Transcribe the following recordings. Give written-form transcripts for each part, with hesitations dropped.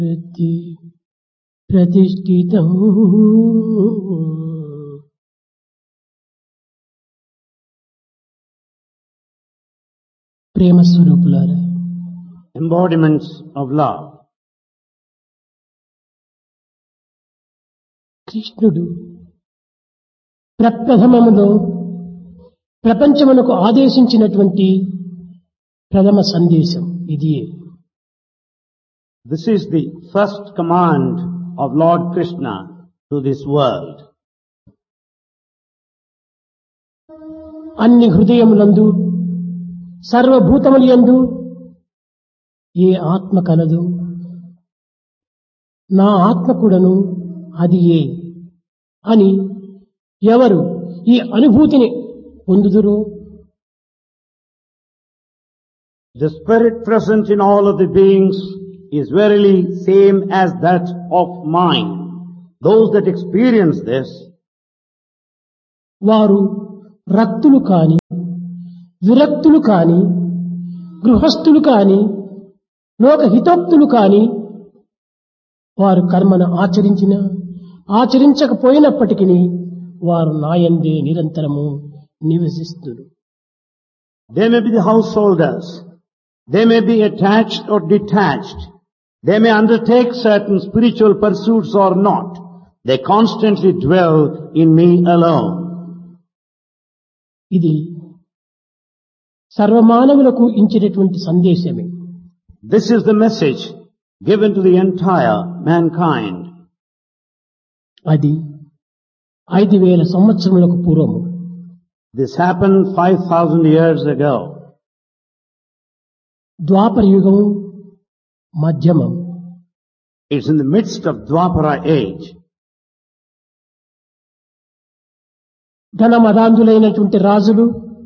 ప్రతి ప్రతిష్ఠితం ప్రేమ స్వరూపులారా, embodiments of love. కృష్ణుడు ప్రప్రథమములో ప్రపంచమునకు ఆదేశించినటువంటి ప్రథమ సందేశం ఇదియే. This is the first command of Lord Krishna to this world. అన్ని హృదయములందు సర్వభూతములందు ఏ ఆత్మ కలదు, నా ఆత్మ కూడాను అది ఏ అని ఎవరు ఈ అనుభూతిని పొందుదురో, The spirit present in all of the beings is verily same as that of mine. Those that experience this, వారు రక్తులు కాని, విరక్తులు కాని, గృహస్థులు కాని, లోకహితోక్తులు కాని, వారు కర్మను ఆచరించకపోయినప్పటికీ వారు నాయందే నిరంతరము నివసిస్తున్నారు. they may be the householders, they may be attached or detached, they may undertake certain spiritual pursuits or not, they constantly dwell in me alone. ఇది సర్వమానవులకు ఇచ్చినటువంటి సందేశమే. This is the message given to the entire mankind. అది 5000 సంవత్సరములకు పూర్వము. This happened 5,000 years ago. ద్వాపర యుగం మధ్యమం. It's in the midst of Dwapara age. ఘనమదాంధులైనటువంటి రాజులు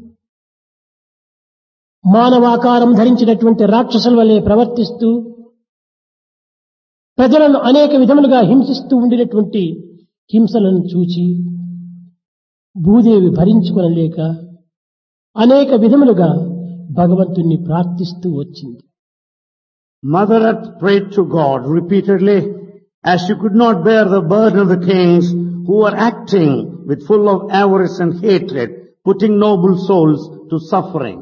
మానవాకారం ధరించినటువంటి రాక్షసుల వలె ప్రవర్తిస్తూ ప్రజలను అనేక విధములుగా హింసిస్తూ ఉండినటువంటి హింసలను చూచి భూదేవి భరించుకొనలేక అనేక విధములుగా భగవంతుణ్ణి ప్రార్థిస్తూ వచ్చింది. Mother Earth prayed to God repeatedly as she could not bear the burden of the kings who were acting with full of avarice and hatred, putting noble souls to suffering.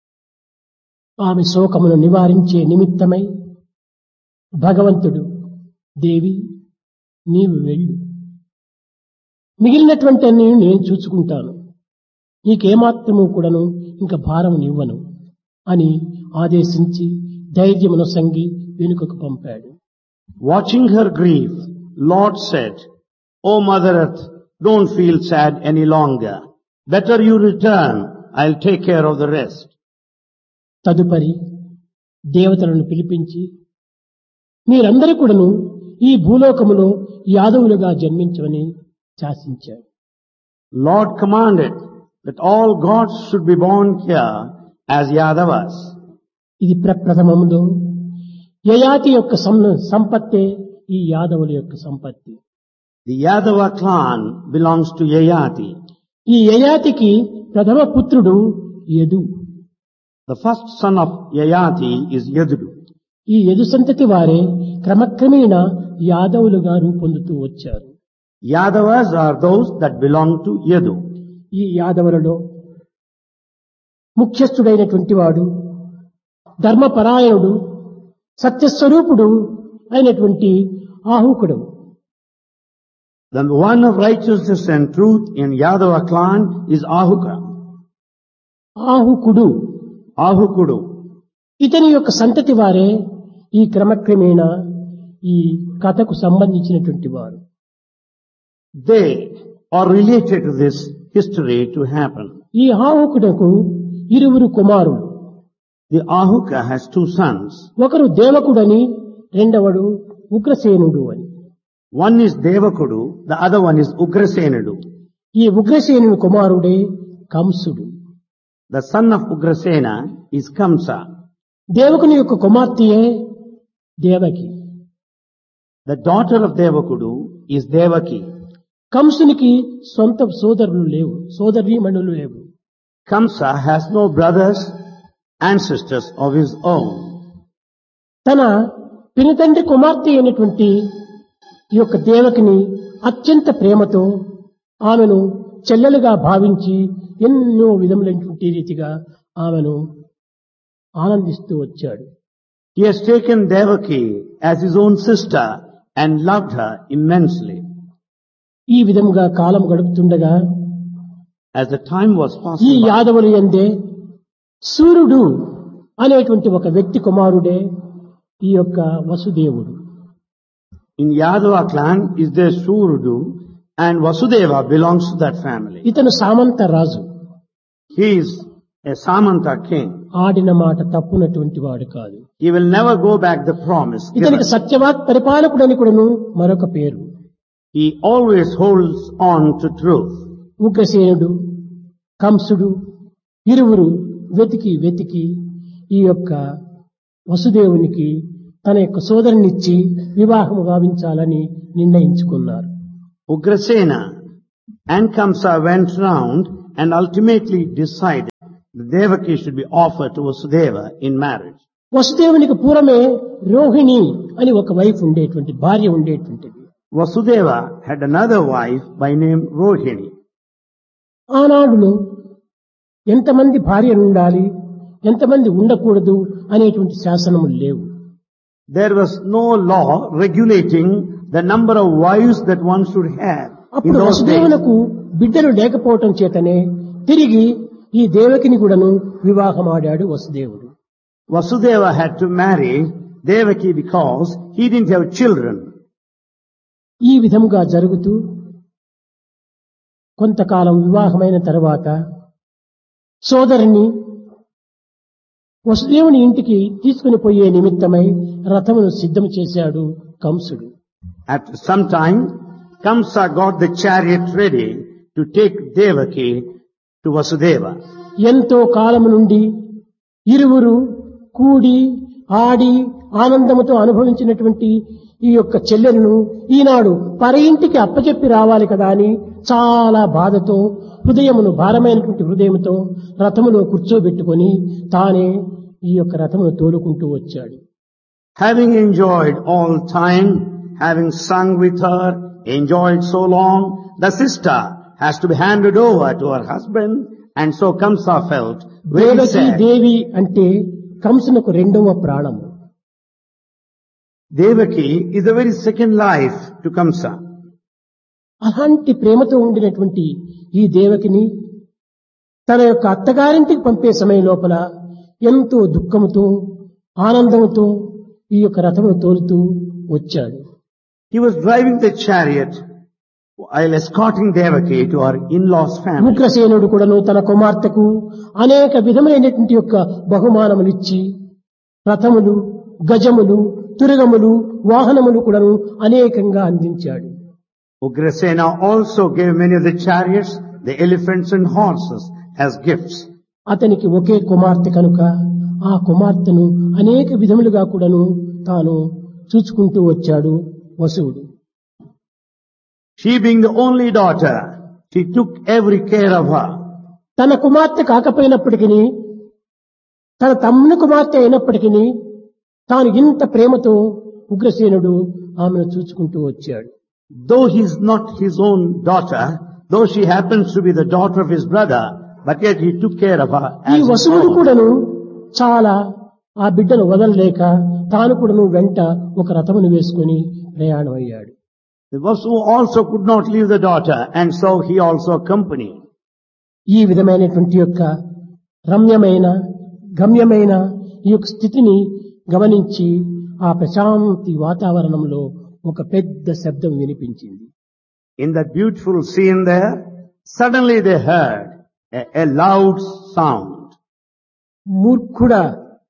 ఆమె శోకమును నివారించే నిమిత్తమై భగవంతుడు, దేవి నీవు వెళ్ళు, మిగిలినటువంటి నేను చూసుకుంటాను, నీకేమాత్రము కూడాను ఇంకా భారం ఇవ్వను అని ఆదేశించి ధైర్యమును సంగి వెనుకకు పంపాడు. Watching her grief, Lord said, O Mother Earth, don't feel sad any longer. Better you return, I'll take care of the rest. తదుపరి దేవతలను పిలిపించి మీరందరూ కూడాను ఈ భూలోకములో యాదవులుగా జన్మించమని శాసించాడు. Lord commanded that all gods should be born here as Yadavas. ఇది ప్రప్రథమములో యయాతి యొక్క సంపత్తే ఈ యాదవుల యొక్క సంపత్తి. The Yadava clan belongs to Yayati. ఈ యయాతికి ప్రథమ పుత్రుడు Yadu. The first son of Yayati is Yadu. ఈ యదు సంతతి వారే క్రమక్రమేణ యాదవులుగా రూపొందుతూ వచ్చారు. Yadavas are those that belong to Yadu. ఈ యాదవులలో ముఖ్యస్థుడైనటువంటి వాడు ధర్మపరాయణుడు సత్యస్వరూపుడు అయినటువంటి ఆహుకుడు. The one of righteousness and truth in Yadava clan is Ahuka. ఆహుకుడు Ahukudu. ఇతని యొక్క సంతతి వారే ఈ క్రమక్రమేణ ఈ కథకు సంబంధించినటువంటి వారు. They are related to this history to happen. ఈ ఆహుకుడకు 2 కుమారులు. The Ahuka has 2 sons. ఒకరు దేవకుడని, రెండవడు ఉగ్రసేనుడు అని. One is Devakudu, the other one is Ugrasenudu. ఈ ఉగ్రసేనుని కుమారుడే కంసుడు. The son of Ugrasena is Kamsa. దేవకుని యొక్క కుమార్తెయే Devaki. The daughter of Devakudu is Devaki. కంసునికి సొంత సోదరులు లేవు, సోదరీమణులు లేవు. Kamsa has no brothers and sisters of his own. తన పినతండ్రి కుమార్తె అయినటువంటి ఈ యొక్క దేవకిని అత్యంత ప్రేమతో ఆమెను చెల్లెలుగా భావించి ఎన్నో విధములైనటువంటి రీతిగా ఆమెను ఆనందిస్తూ వచ్చాడు. He has taken Devaki as his own sister and loved her immensely. ఈ విధముగా కాలం గడుపుతుండగా As the time was ఈ passing by, యాదవులు యందే సూర్యుడు అనేటువంటి ఒక వ్యక్తి కుమారుడే ఈ యొక్క వసుదేవుడు. in Yadava clan is there Surudu, and Vasudeva belongs to that family. ఇతను సామంత రాజు. He is a Samanta king. ఆడిన మాట తప్పునటువంటి వాడు కాదు. He will never go back the promise given. ఇతనికి సత్యవాక్ పరిపాలకుడని కూడాను మరొక పేరు. He always holds on to truth. ఉగ్రసేనుడు, కంసుడు ఇరువురు వెతికి ఈ యొక్క వసుదేవునికి తన యొక్క సోదరునిచ్చి వివాహము గావించాలని నిర్ణయించుకున్నారు. Ugrasena and Kamsa went round and ultimately decided that Devaki should be offered to Vasudeva in marriage. వసుదేవునికి పూర్వమే రోహిణి అని ఒక వైఫ్ ఉండేటువంటి భార్య ఉండేటువంటిది. Vasudeva had another wife by name Rohini. ఆనాడులో ఎంతమంది భార్యలు ఉండాలి, ఎంతమంది ఉండకూడదు అనేటువంటి శాసనములు లేవు. There was no law regulating the number of wives that one should have. In అప్పుడు those days, వసుదేవునకు బిడ్డలు లేకపోవటం చేతనే తిరిగి ఈ దేవకిని కూడాను వివాహమాడాడు వసుదేవుడు. Vasudeva had to marry Devaki because he didn't have children. ఈ విధముగా జరుగుతూ కొంతకాలం వివాహమైన తర్వాత సోదరుని వసుదేవుని ఇంటికి తీసుకుని పోయే నిమిత్తమై రథమును సిద్ధం చేశాడు కంసుడు. After some time, Kamsa got the chariot ready to take Devaki to Vasudeva. ఎంతో కాలము నుండి ఇరువురు కూడి ఆడి ఆనందముతో అనుభవించినటువంటి ఈ యొక్క చెల్లెలను ఈనాడు పరయింటికి అప్పచెప్పి రావాలి కదా అని చాలా బాధతో హృదయమును భారమైనటువంటి హృదయంతో రథములో కూర్చోబెట్టుకొని తానే ఈ యొక్క రథమును తోలుకుంటూ వచ్చాడు. Having enjoyed all time, having sung with her, enjoyed so long, the sister has to be handed over to her husband, and so Kamsa felt very Devaki sad. దేవి అంటే కంసునకు రెండవ ప్రాణము. Devaki is the very second life to Kamsa. అలాంటి ప్రేమతో ఉండినటువంటి ఈ దేవకిని తన యొక్క అత్తగారింటికి పంపే సమయం లోపల ఎంతో దుఃఖముతో ఆనందముతో ఈ యొక్క రథమును తోలుతూ వచ్చాడు. He was driving the chariot while escorting Devaki to her in-laws' family. ఉగ్రసేనుడు కూడాను తన కుమార్తెకు అనేక విధములైనటువంటి యొక్క బహుమానములిచ్చి రథములు, గజములు, తురగములు, వాహనములు కూడాను అనేకంగా అందించాడు. Ugrasena also gave many of the chariots, the elephants and horses as gifts. అతనికి ఒకే కుమార్తె కనుక ఆ కుమార్తెను అనేక విధములుగా కూడాను తాను చూసుకుంటూ వచ్చాడు వసువుడు. She being the only daughter, she took every care of her. తన కుమార్తె కాకపోయినప్పటికీ తన తమ్ముని కుమార్తె అయినప్పటికీ తాను ఇంత ప్రేమతో ఉగ్రసేనుడు ఆమెను చూసుకుంటూ వచ్చాడు. Though he is not his own daughter, though she happens to be the daughter of his brother, but yet he took care of her ఈ as his వసువుడు own. కూడాను చాలా ఆ బిడ్డను వదలలేక తాను కూడాను వెంట ఒక రథమును వేసుకుని ప్రయాణం అయ్యాడు. The Vasu also could not leave the daughter, and so he also accompanied. ఈ విధమైనటువంటి యొక్క రమ్యమైన గమ్యమైన ఈ యొక్క స్థితిని గమనించి ఆ ప్రశాంతి వాతావరణంలో ఒక పెద్ద శబ్దం వినిపించింది. In that beautiful scene there, suddenly they heard a loud sound. మూర్ఖుడా,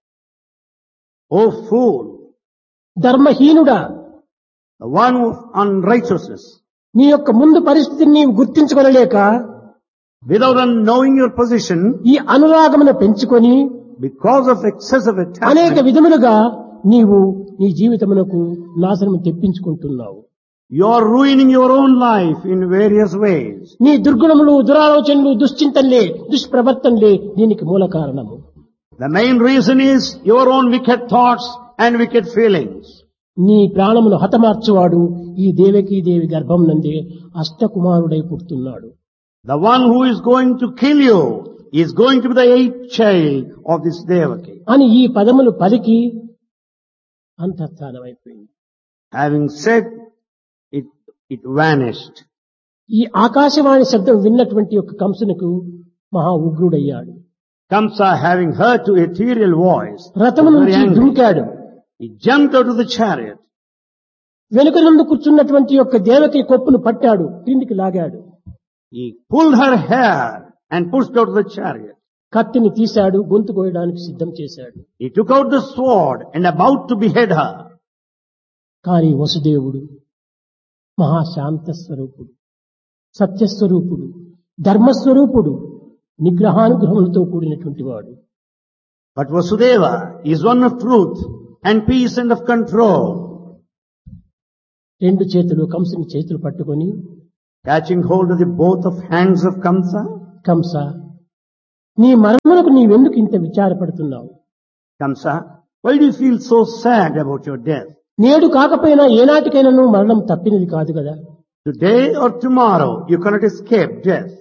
Oh fool, ధర్మహీనుడా, the one of unrighteousness, నీ యొక్క ముందు పరిస్థితిని నీవు గుర్తించుకొనలేక without knowing your position, ఈ అనురాగమును పెంచుకొని because of excessive అనేక attachment, విధములుగా నీవు నీ జీవితమునకు నాశనం తెప్పించుకుంటున్నావు. you are ruining your own life in various ways. నీ దుర్గుణములు, దురాలోచనలు, దుశ్చింతనలే, దుష్ప్రవర్తనలే దీనికి మూల కారణము. The main reason is your own wicked thoughts and wicked feelings. నీ ప్రాణమును హతమార్చువాడు ఈ దేవకీదేవి గర్భం నందే అష్టకుమారుడై పుడుతున్నాడు. The one who is going to kill you is going to be the 8th child of this Devaki. అని ఈ పదములు పలికి అంతర్ధానమైపోయింది. Having said it vanished. ఈ ఆకాశవాణి శబ్దం విన్నటువంటి యొక్క కంసునికి మహా ఉగ్రుడయ్యాడు. Kamsa, having heard to ethereal voice, రథము was very నుంచి angry. దుమికాడు. He jumped out of the chariot. వెనుక నుండి కూర్చున్నటువంటి యొక్క దేవకి కొప్పును పట్టాడు, క్రిందికి లాగాడు. He pulled her hair and pushed out of the chariot. కత్తిని తీశాడు, గొంతు కోయడానికి సిద్ధం చేశాడు. He took out the sword and about to behead her. కానీ వసుదేవుడు మహాశాంత స్వరూపుడు, సత్యస్వరూపుడు, ధర్మస్వరూపుడు, నిగ్రహానుగ్రహములతో కూడినటువంటి వాడు. But Vasudeva is one of truth and peace and of control. రెండు చేతులు కంసుని చేతులు పట్టుకొని, Catching hold of the both of hands of Kamsa, Kamsa, నీ మరణమునకు నీవెందుకు ఇంత విచారపడుతున్నావు? Kamsa, why do you feel so sad about your death? నేడు కాకపోయినా ఏనాటికైనా నువ్వు మరణం తప్పినది కాదు కదా. Today or tomorrow you cannot escape death.